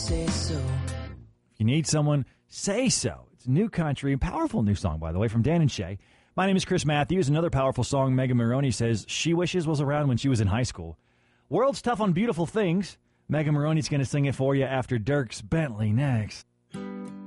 say so. If you need someone, say so. It's a new country, a powerful new song, by the way, from Dan and Shay. My name is Chris Matthews. Another powerful song Megan Moroney says she wishes was around when she was in high school. World's Tough on Beautiful Things. Megan Moroney's going to sing it for you after Dierks Bentley next.